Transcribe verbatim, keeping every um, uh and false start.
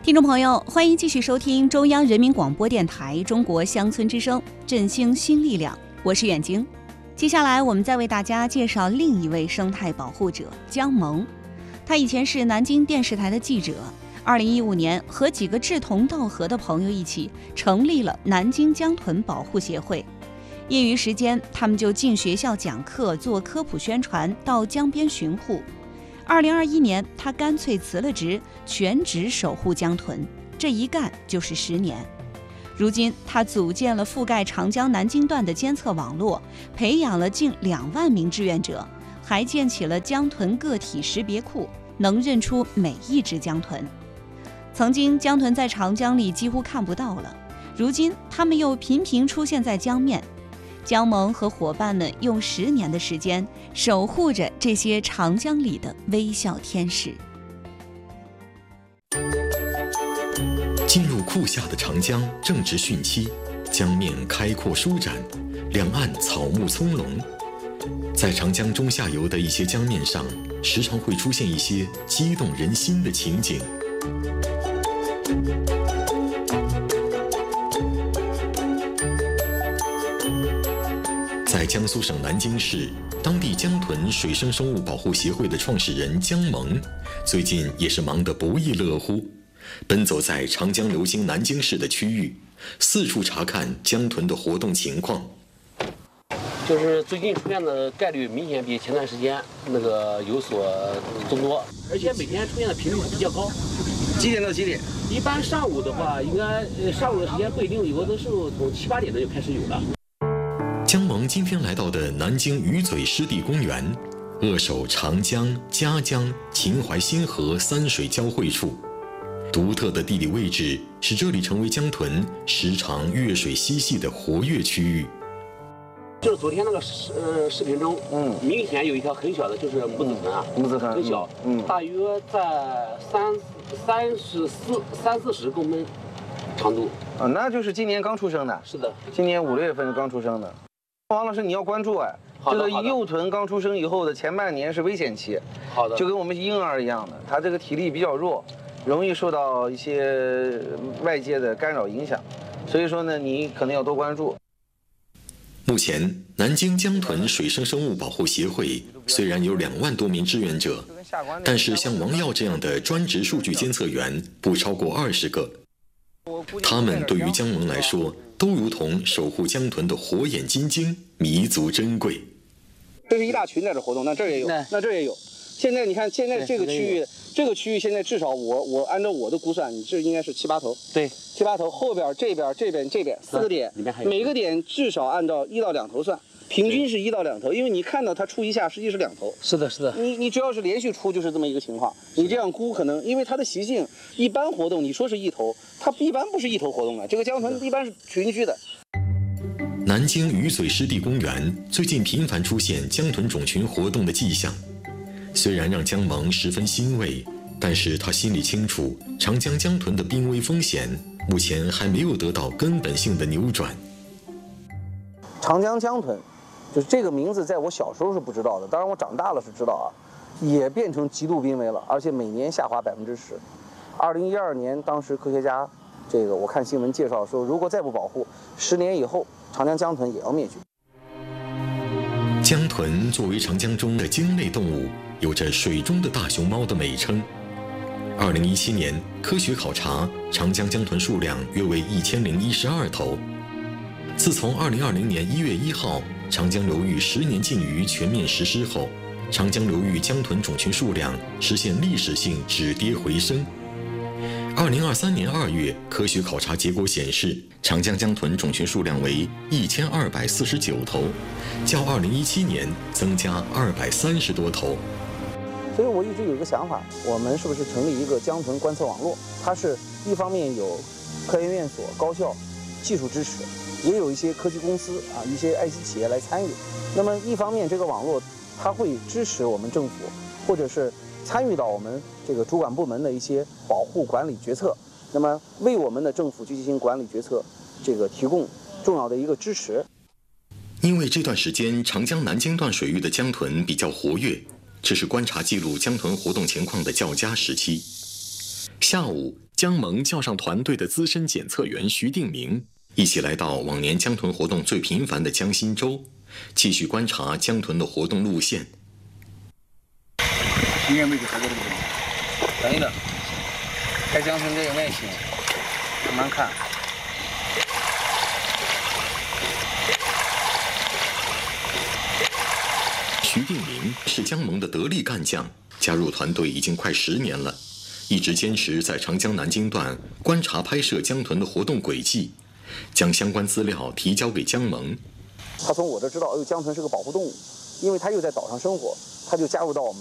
听众朋友，欢迎继续收听中央人民广播电台中国乡村之声，振兴新力量，我是远晶。接下来我们再为大家介绍另一位生态保护者姜萌。他以前是南京电视台的记者，二零一五年和几个志同道合的朋友一起成立了南京江豚保护协会。业余时间，他们就进学校讲课，做科普宣传，到江边巡护。二零二一年，他干脆辞了职，全职守护江豚，这一干就是十年。如今，他组建了覆盖长江南京段的监测网络，培养了近两万名志愿者，还建起了江豚个体识别库，能认出每一只江豚。曾经，江豚在长江里几乎看不到了，如今它们又频频出现在江面。姜萌和伙伴们用十年的时间守护着这些长江里的微笑天使。 进入酷夏的长江正值汛期，江面开阔舒展，两岸草木葱茏。在长江中下游的一些江面上，时常会出现一些激动人心的情景。在江苏省南京市，当地江豚水生生物保护协会的创始人姜萌，最近也是忙得不亦乐乎，奔走在长江流经南京市的区域，四处查看江豚的活动情况。 就是最近出现的概率明显比前段时间那个有所增多，而且每天出现的频率比较高。 几点到几点？ 一般上午的话，应该上午的时间不一定，有的时候从七八点钟就开始有了。 姜萌今天来到的南京鱼嘴湿地公园，扼守长江、嘉江、秦淮新河三水交汇处，独特的地理位置使这里成为江豚时常跃水嬉戏的活跃区域。 就是昨天那个视呃视频中，嗯，明显有一条很小的，就是母子豚啊， 母子豚很小，嗯，大约在三三十四三四十公分长度。 啊，那就是今年刚出生的。 是的， 今年五六月份刚出生的。王老师，你要关注哎，这个幼豚刚出生以后的前半年是危险期， 好的， 就跟我们婴儿一样的，它这个体力比较弱，容易受到一些外界的干扰影响，所以说呢，你可能要多关注。 目前，南京江豚水生生物保护协会虽然有两万多名志愿者，但是像王耀这样的专职数据监测员不超过二十个。他们对于姜萌来说，都如同守护江豚的火眼金睛，弥足珍贵。 这是一大群在这活动，那这儿也有，那这儿也有。现在你看，现在这个区域，这个区域现在至少我我按照我的估算，你这应该是七八头。 对， 七八头，后边这边这边这边四个点，每个点至少按照一到两头算，平均是一到两头，因为你看到它出一下，实际是两头。 是的，是的。 你你只要是连续出，就是这么一个情况。你这样估可能，因为它的习性，一般活动你说是一头，它一般不是一头活动的，这个江豚一般是群居的。 南京鱼嘴湿地公园最近频繁出现江豚种群活动的迹象，虽然让姜萌十分欣慰，但是他心里清楚，长江江豚的濒危风险目前还没有得到根本性的扭转。 长江江豚，就是这个名字，在我小时候是不知道的，当然我长大了是知道啊，也变成极度濒危了，而且每年下滑百分之十。二零一二年，当时科学家，这个我看新闻介绍说，如果再不保护，十年以后长江江豚也要灭绝。 江豚作为长江中的鲸类动物，有着水中的大熊猫的美称。二零一七年，科学考察，长江江豚数量约为一千零一十二头。自从二零二零年一月一号长江流域十年禁渔全面实施后，长江流域江豚种群数量实现历史性止跌回升。二零二三年二月，科学考察结果显示，长江江豚种群数量为一千二百四十九头，较二零一七年增加二百三十多头。 所以我一直有一个想法，我们是不是成立一个江豚观测网络？它是一方面有科研院所、高校技术支持，也有一些科技公司啊、一些 I C 企业来参与。那么一方面，这个网络它会支持我们政府，或者是参与到我们这个主管部门的一些保护管理决策，那么为我们的政府去进行管理决策，这个提供重要的一个支持。 因为这段时间长江南京段水域的江豚比较活跃，这是观察记录江豚活动情况的较佳时期。下午， 江盟叫上团队的资深检测员徐定明，一起来到往年江豚活动最频繁的江心洲，继续观察江豚的活动路线。 应该位置还在这个地方。等一等，开江豚这个耐心，慢慢看。 徐定明是江盟的得力干将，加入团队已经快十年了，一直坚持在长江南京段观察拍摄江豚的活动轨迹，将相关资料提交给江盟。 他从我这知道，哎呦，江豚是个保护动物，因为他又在岛上生活，他就加入到我们